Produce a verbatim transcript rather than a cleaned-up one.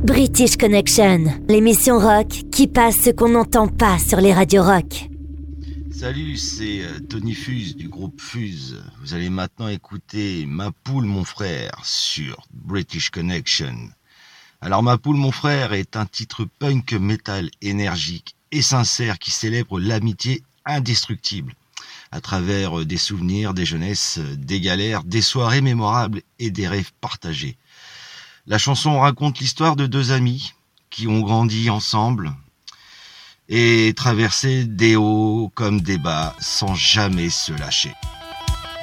British Connection, l'émission rock qui passe ce qu'on n'entend pas sur les radios rock. Salut, c'est euh, Tony Fuse du groupe Fuse. Vous allez maintenant écouter Ma poule mon frère sur British Connection. Alors Ma poule mon frère est un titre punk metal énergique et sincère qui célèbre l'amitié indestructible à travers des souvenirs, des jeunesses, des galères, des soirées mémorables et des rêves partagés. La chanson raconte l'histoire de deux amis qui ont grandi ensemble et traversé des hauts comme des bas sans jamais se lâcher.